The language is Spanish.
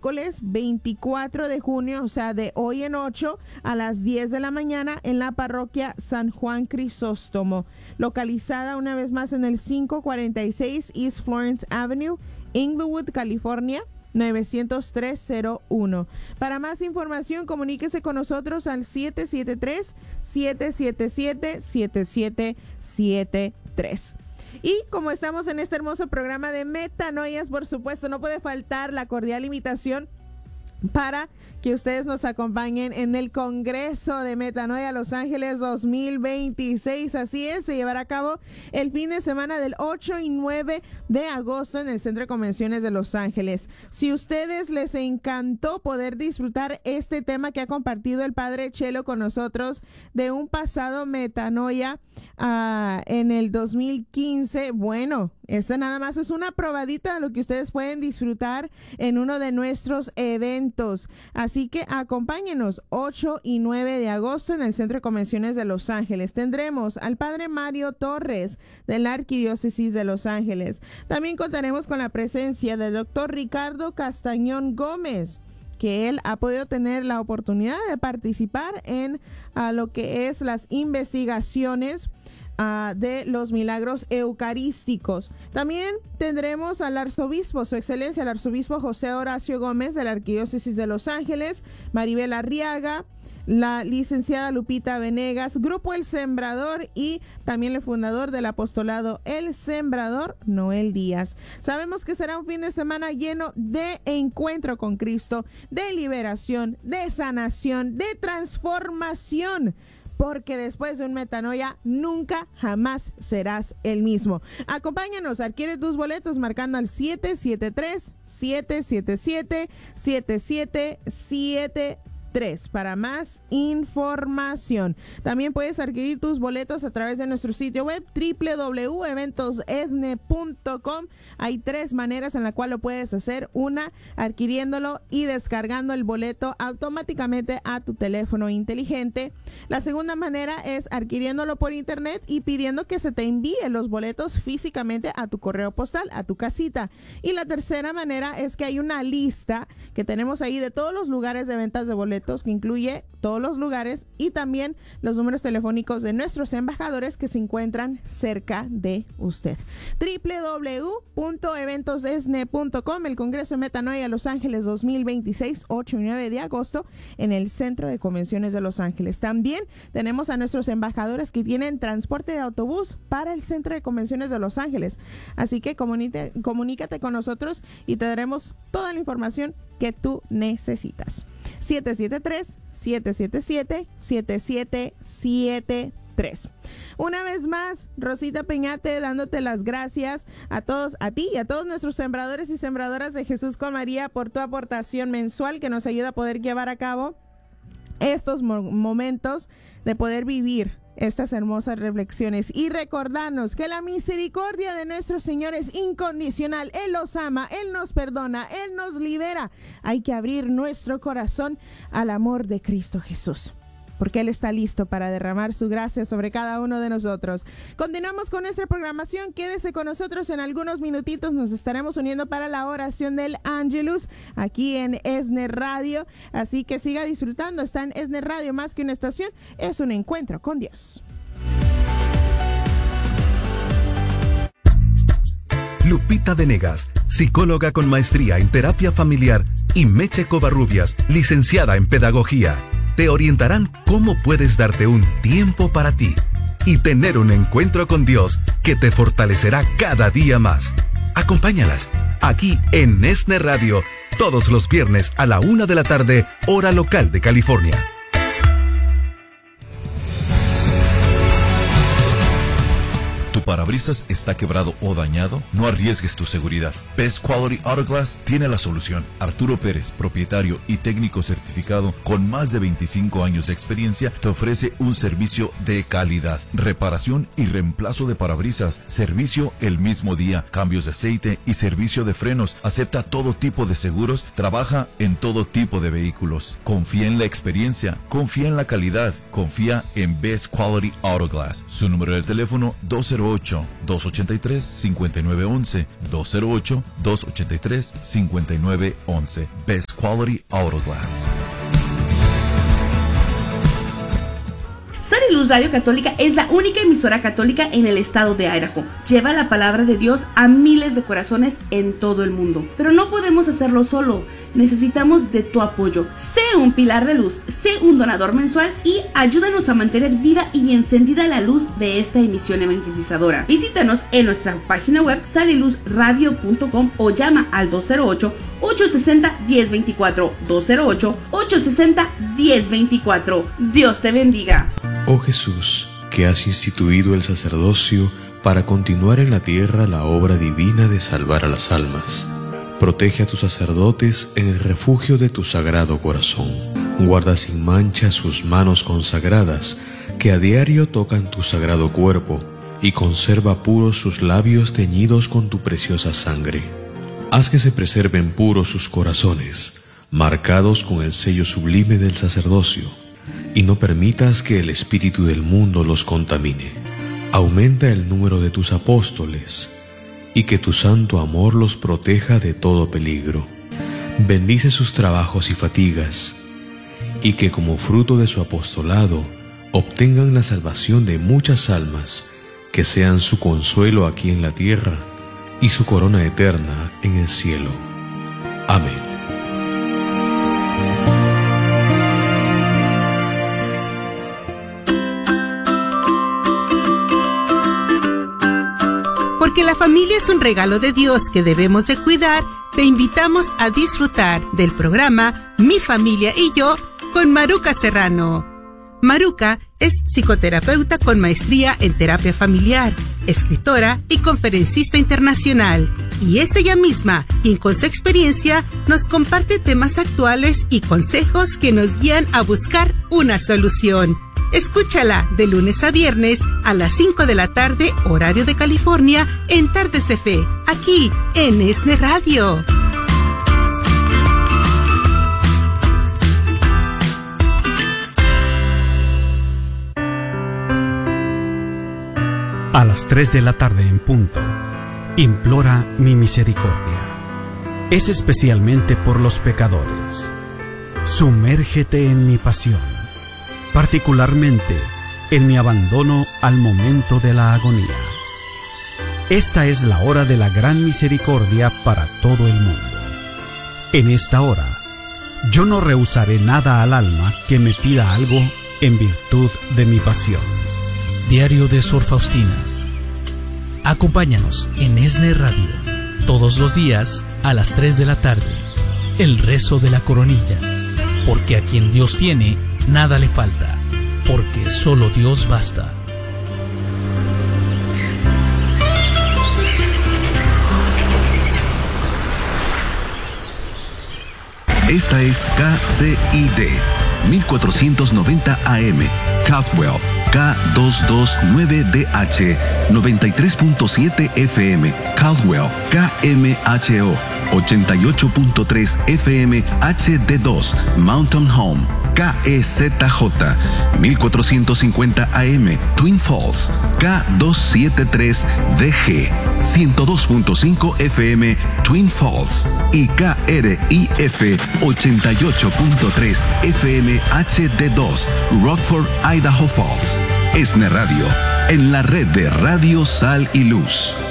miércoles 24 de junio, o sea, de hoy en 8 a las 10 de la mañana en la parroquia San Juan Crisóstomo, localizada una vez más en el 546 East Florence Avenue, Inglewood, California, 90301. Para más información, comuníquese con nosotros al 773-777-7773. Y como estamos en este hermoso programa de Metanoias, por supuesto, no puede faltar la cordial invitación para que ustedes nos acompañen en el Congreso de Metanoia Los Ángeles 2026. Así es, se llevará a cabo el fin de semana del 8 y 9 de agosto en el Centro de Convenciones de Los Ángeles. Si a ustedes les encantó poder disfrutar este tema que ha compartido el Padre Chelo con nosotros de un pasado Metanoia en el 2015, bueno, esta nada más es una probadita de lo que ustedes pueden disfrutar en uno de nuestros eventos. Así que acompáñenos 8 y 9 de agosto en el Centro de Convenciones de Los Ángeles. Tendremos al Padre Mario Torres de la Arquidiócesis de Los Ángeles. También contaremos con la presencia del doctor Ricardo Castañón Gómez, que él ha podido tener la oportunidad de participar en lo que es las investigaciones de los milagros eucarísticos. También tendremos al arzobispo, su excelencia, el arzobispo José Horacio Gómez de la Arquidiócesis de Los Ángeles, Maribel Arriaga, la licenciada Lupita Venegas, Grupo El Sembrador y también el fundador del apostolado El Sembrador, Noel Díaz. Sabemos que será un fin de semana lleno de encuentro con Cristo, de liberación, de sanación, de transformación, porque después de un Metanoia nunca jamás serás el mismo. Acompáñanos, adquiere tus boletos marcando al 773-777-7773 para más información. También puedes adquirir tus boletos a través de nuestro sitio web www.eventosesne.com. Hay 3 maneras en la cual lo puedes hacer. Una, adquiriéndolo y descargando el boleto automáticamente a tu teléfono inteligente. La segunda manera es adquiriéndolo por internet y pidiendo que se te envíe los boletos físicamente a tu correo postal, a tu casita. Y la tercera manera es que hay una lista que tenemos ahí de todos los lugares de ventas de boletos, que incluye todos los lugares y también los números telefónicos de nuestros embajadores que se encuentran cerca de usted. www.eventosesne.com. El Congreso de Metanoia Los Ángeles 2026, 8 y 9 de agosto en el Centro de Convenciones de Los Ángeles. También tenemos a nuestros embajadores que tienen transporte de autobús para el Centro de Convenciones de Los Ángeles. Así que comunícate con nosotros y te daremos toda la información que tú necesitas. 773-777-7773. Una vez más, Rosita Peñate dándote las gracias a todos, a ti y a todos nuestros sembradores y sembradoras de Jesús con María por tu aportación mensual que nos ayuda a poder llevar a cabo estos momentos de poder vivir estas hermosas reflexiones y recordarnos que la misericordia de nuestro Señor es incondicional. Él los ama, Él nos perdona, Él nos libera. Hay que abrir nuestro corazón al amor de Cristo Jesús, porque Él está listo para derramar su gracia sobre cada uno de nosotros. Continuamos con nuestra programación. Quédese con nosotros en algunos minutitos. Nos estaremos uniendo para la oración del Ángelus aquí en ESNE Radio. Así que siga disfrutando. Está en ESNE Radio, más que una estación, es un encuentro con Dios. Lupita Venegas, psicóloga con maestría en terapia familiar, y Meche Covarrubias, licenciada en pedagogía, te orientarán cómo puedes darte un tiempo para ti y tener un encuentro con Dios que te fortalecerá cada día más. Acompáñalas aquí en ESNE Radio todos los viernes a la 1 de la tarde, hora local de California. ¿Tu parabrisas está quebrado o dañado? No arriesgues tu seguridad. Best Quality Auto Glass tiene la solución. Arturo Pérez, propietario y técnico certificado con más de 25 años de experiencia, te ofrece un servicio de calidad. Reparación y reemplazo de parabrisas. Servicio el mismo día. Cambios de aceite y servicio de frenos. Acepta todo tipo de seguros. Trabaja en todo tipo de vehículos. Confía en la experiencia. Confía en la calidad. Confía en Best Quality Auto Glass. Su número de teléfono 208-283-5911, 208-283-5911. Best Best Quality Auto Glass. Sal y Luz Radio Católica es la única emisora católica en el estado de Idaho. Lleva la palabra de Dios a miles de corazones en todo el mundo. Pero no podemos hacerlo solo. Necesitamos de tu apoyo. Sé un pilar de luz, sé un donador mensual y ayúdanos a mantener viva y encendida la luz de esta emisión evangelizadora. Visítanos en nuestra página web saliluzradio.com o llama al 208-860-1024. 208-860-1024. Dios te bendiga. Oh Jesús, que has instituido el sacerdocio para continuar en la tierra la obra divina de salvar a las almas. Protege a tus sacerdotes en el refugio de tu sagrado corazón. Guarda sin mancha sus manos consagradas, que a diario tocan tu sagrado cuerpo, y conserva puros sus labios teñidos con tu preciosa sangre. Haz que se preserven puros sus corazones, marcados con el sello sublime del sacerdocio, y no permitas que el espíritu del mundo los contamine. Aumenta el número de tus apóstoles, y que tu santo amor los proteja de todo peligro. Bendice sus trabajos y fatigas, y que como fruto de su apostolado obtengan la salvación de muchas almas, que sean su consuelo aquí en la tierra y su corona eterna en el cielo. Amén. Porque la familia es un regalo de Dios que debemos de cuidar, te invitamos a disfrutar del programa Mi Familia y Yo con Maruca Serrano. Maruca es psicoterapeuta con maestría en terapia familiar, escritora y conferencista internacional. Y es ella misma quien con su experiencia nos comparte temas actuales y consejos que nos guían a buscar una solución. Escúchala de lunes a viernes a las 5 de la tarde, horario de California, en Tardes de Fe, aquí en ESNE Radio. A las 3 de la tarde en punto, implora mi misericordia. Es especialmente por los pecadores. Sumérgete en mi pasión, particularmente en mi abandono al momento de la agonía. Esta es la hora de la gran misericordia para todo el mundo. En esta hora, yo no rehusaré nada al alma que me pida algo en virtud de mi pasión. Diario de Sor Faustina. Acompáñanos en ESNE Radio todos los días a las 3 de la tarde. El rezo de la coronilla. Porque a quien Dios tiene, nada le falta. Porque solo Dios basta. Esta es KCID 1490 AM, Caldwell, K229DH, 93.7 FM, Caldwell, KMHO, 88.3 FM, HD2, Mountain Home, KEZJ, 1450 AM, Twin Falls, K273DG, 102.5 FM, Twin Falls, y KRIF 88.3 FM HD2, Rockford, Idaho Falls. ESNE Radio, en la red de Radio Sal y Luz.